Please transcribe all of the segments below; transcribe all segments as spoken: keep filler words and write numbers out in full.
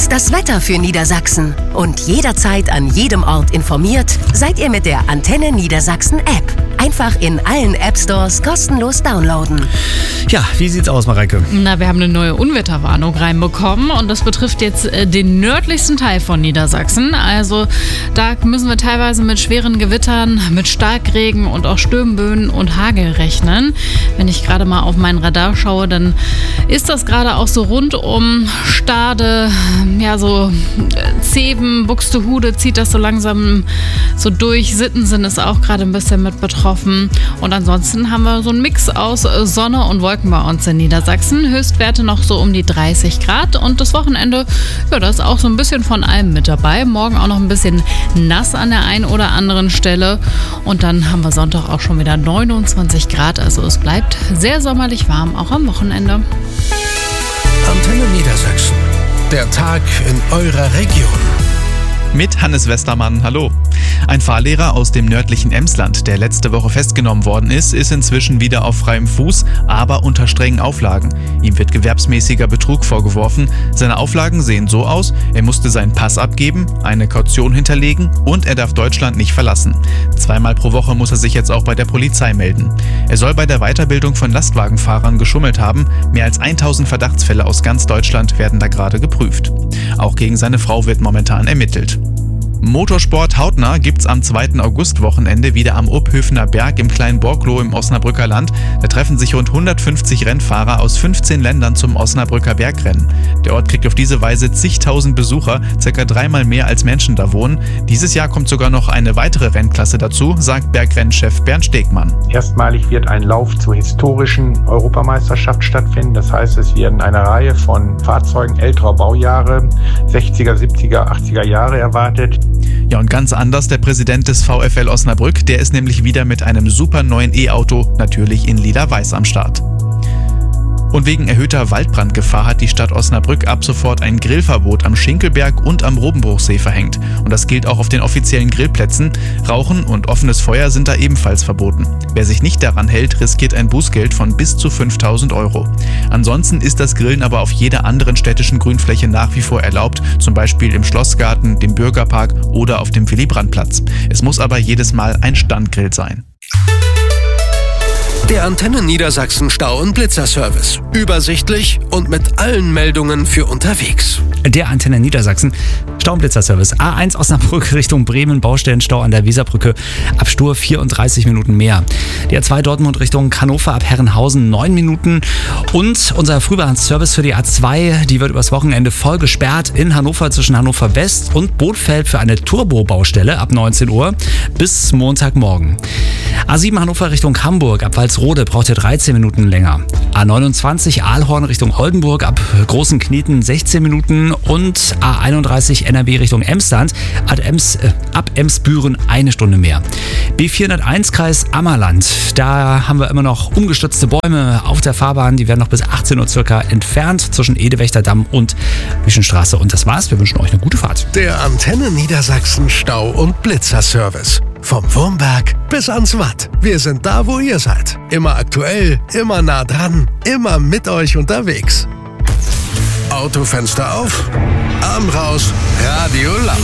ist das Wetter für Niedersachsen. Und jederzeit an jedem Ort informiert seid ihr mit der Antenne Niedersachsen App. Einfach in allen App-Stores kostenlos downloaden. Ja, wie sieht's aus, Mareike? Na, wir haben eine neue Unwetterwarnung reinbekommen und das betrifft jetzt äh, den nördlichsten Teil von Niedersachsen. Also da müssen wir teilweise mit schweren Gewittern, mit Starkregen und auch Sturmböen und Hagel rechnen. Wenn ich gerade mal auf mein Radar schaue, dann ist das gerade auch so rund um Stade, ja so äh, Zeven, Buxtehude zieht das so langsam so durch. Sittensen ist auch gerade ein bisschen mit betroffen. Und ansonsten haben wir so einen Mix aus Sonne und Wolken bei uns in Niedersachsen. Höchstwerte noch so um die dreißig Grad. Und das Wochenende, ja, da ist auch so ein bisschen von allem mit dabei. Morgen auch noch ein bisschen nass an der einen oder anderen Stelle. Und dann haben wir Sonntag auch schon wieder neunundzwanzig Grad. Also es bleibt sehr sommerlich warm, auch am Wochenende. Antenne Niedersachsen. Der Tag in eurer Region. Mit Hannes Westermann, hallo. Ein Fahrlehrer aus dem nördlichen Emsland, der letzte Woche festgenommen worden ist, ist inzwischen wieder auf freiem Fuß, aber unter strengen Auflagen. Ihm wird gewerbsmäßiger Betrug vorgeworfen. Seine Auflagen sehen so aus: Er musste seinen Pass abgeben, eine Kaution hinterlegen und er darf Deutschland nicht verlassen. Zweimal pro Woche muss er sich jetzt auch bei der Polizei melden. Er soll bei der Weiterbildung von Lastwagenfahrern geschummelt haben. Mehr als tausend Verdachtsfälle aus ganz Deutschland werden da gerade geprüft. Auch gegen seine Frau wird momentan ermittelt. Motorsport hautnah gibt's am zweiten August-Wochenende wieder am Upphöfener Berg im kleinen Borkloh im Osnabrücker Land. Da treffen sich rund hundertfünfzig Rennfahrer aus fünfzehn Ländern zum Osnabrücker Bergrennen. Der Ort kriegt auf diese Weise zigtausend Besucher, circa dreimal mehr als Menschen da wohnen. Dieses Jahr kommt sogar noch eine weitere Rennklasse dazu, sagt Bergrennchef Bernd Stegmann. Erstmalig wird ein Lauf zur historischen Europameisterschaft stattfinden. Das heißt, es werden eine Reihe von Fahrzeugen älterer Baujahre, sechziger, siebziger, achtziger Jahre erwartet. Ja, und ganz anders der Präsident des VfL Osnabrück, der ist nämlich wieder mit einem super neuen E-Auto, natürlich in lila-weiß am Start. Und wegen erhöhter Waldbrandgefahr hat die Stadt Osnabrück ab sofort ein Grillverbot am Schinkelberg und am Robenbruchsee verhängt. Und das gilt auch auf den offiziellen Grillplätzen. Rauchen und offenes Feuer sind da ebenfalls verboten. Wer sich nicht daran hält, riskiert ein Bußgeld von bis zu fünftausend Euro. Ansonsten ist das Grillen aber auf jeder anderen städtischen Grünfläche nach wie vor erlaubt, zum Beispiel im Schlossgarten, dem Bürgerpark oder auf dem Willy-Brandt-Platz. Es muss aber jedes Mal ein Standgrill sein. Der Antenne Niedersachsen Stau- und Blitzerservice. Übersichtlich und mit allen Meldungen für unterwegs. Der Antenne Niedersachsen Stau- und Blitzerservice. A eins Osnabrück Richtung Bremen, Baustellenstau an der Weserbrücke. Ab Stur vierunddreißig Minuten mehr. Die A zwei Dortmund Richtung Hannover ab Herrenhausen neun Minuten. Und unser Frühwarnservice für die A zwei, die wird übers Wochenende voll gesperrt in Hannover zwischen Hannover West und Bothfeld für eine Turbo-Baustelle ab neunzehn Uhr bis Montagmorgen. A sieben Hannover Richtung Hamburg ab Walsrode braucht ihr dreizehn Minuten länger. A neunundzwanzig Aalhorn Richtung Oldenburg ab Großen Kneten sechzehn Minuten und A einunddreißig N R W Richtung Emsland ab, Ems, äh, ab Emsbüren eine Stunde mehr. B vierhunderteins Kreis Ammerland, da haben wir immer noch umgestürzte Bäume auf der Fahrbahn, die werden noch bis achtzehn Uhr circa entfernt zwischen Edewächterdamm und Wischenstraße. Und das war's, wir wünschen euch eine gute Fahrt. Der Antenne Niedersachsen Stau- und Blitzerservice. Vom Wurmberg bis ans Watt. Wir sind da, wo ihr seid. Immer aktuell, immer nah dran, immer mit euch unterwegs. Autofenster auf, Arm raus, Radio laut.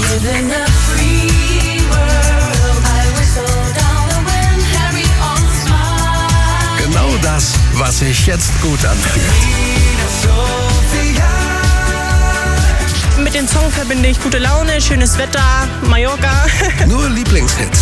Genau das, was sich jetzt gut anfühlt. Mit dem Song verbinde ich gute Laune, schönes Wetter, Mallorca. Nur Lieblingshits.